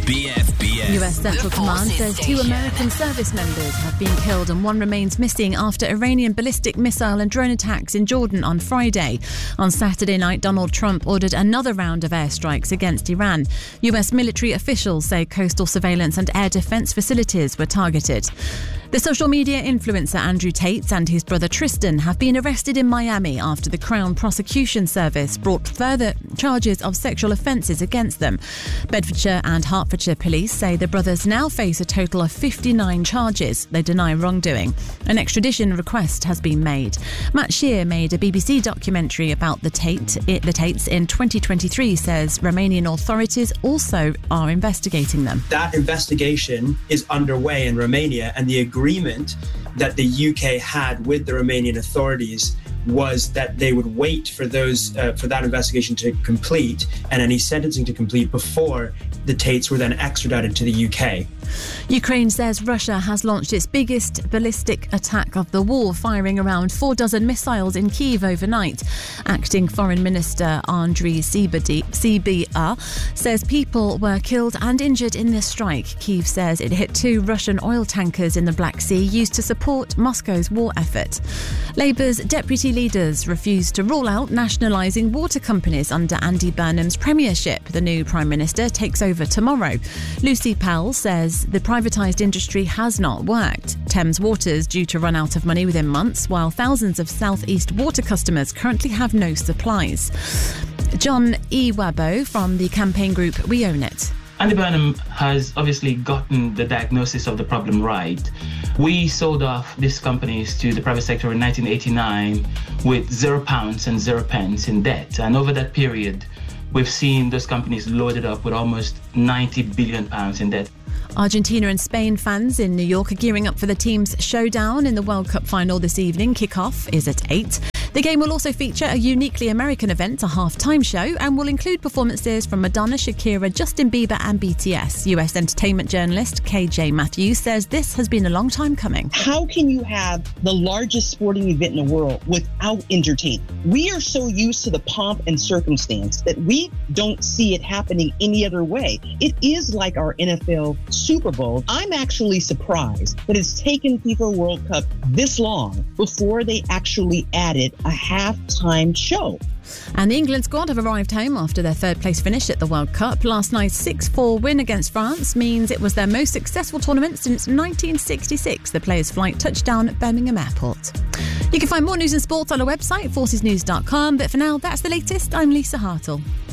BFBS. US Central Command says 2 American service members have been killed and 1 remains missing after Iranian ballistic missile and drone attacks in Jordan on Friday. On Saturday night, Donald Trump ordered another round of airstrikes against Iran. US military officials say coastal surveillance and air defense facilities were targeted. The social media influencer Andrew Tate and his brother Tristan have been arrested in Miami after the Crown Prosecution Service brought further charges of sexual offences against them. Bedfordshire and Hertfordshire police say the brothers now face a total of 59 charges. They deny wrongdoing. An extradition request has been made. Matt Shear made a BBC documentary about the Tates in 2023, says Romanian authorities also are investigating them. That investigation is underway in Romania, and the agreement that the UK had with the Romanian authorities was that they would wait for that investigation to complete and any sentencing to complete before the Tates were then extradited to the UK. Ukraine says Russia has launched its biggest ballistic attack of the war, firing around 4 missiles in Kyiv overnight. Acting Foreign Minister Andriy Sybiha says people were killed and injured in this strike. Kyiv says it hit 2 Russian oil tankers in the Black Sea used to support Moscow's war effort. Labour's deputy leaders refused to rule out nationalising water companies under Andy Burnham's premiership. The new Prime Minister takes over tomorrow. Lucy Powell says the privatised industry has not worked. Thames Water's due to run out of money within months, while thousands of South East Water customers currently have no supplies. John E. Wabo from the campaign group We Own It. Andy Burnham has obviously gotten the diagnosis of the problem right. We sold off these companies to the private sector in 1989 with £0 and 0 pence in debt. And over that period, we've seen those companies loaded up with almost £90 billion in debt. Argentina and Spain fans in New York are gearing up for the team's showdown in the World Cup final this evening. Kick-off is at 8. The game will also feature a uniquely American event, a half-time show, and will include performances from Madonna, Shakira, Justin Bieber and BTS. US entertainment journalist KJ Matthews says this has been a long time coming. How can you have the largest sporting event in the world without entertainment? We are so used to the pomp and circumstance that we don't see it happening any other way. It is like our NFL Super Bowl. I'm actually surprised that it's taken FIFA World Cup this long before they actually added a halftime show. And the England squad have arrived home after their third-place finish at the World Cup. Last night's 6-4 win against France means it was their most successful tournament since 1966. The players' flight touched down at Birmingham Airport. You can find more news and sports on our website, forcesnews.com. But for now, that's the latest. I'm Lisa Hartle.